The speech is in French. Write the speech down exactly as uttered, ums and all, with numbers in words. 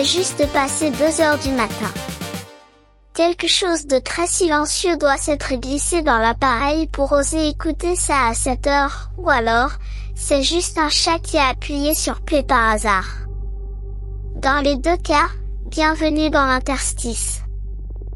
est juste passé deux heures du matin. Quelque chose de très silencieux doit s'être glissé dans l'appareil pour oser écouter ça à cette heure, ou alors, c'est juste un chat qui a appuyé sur play par hasard. Dans les deux cas, bienvenue dans l'interstice.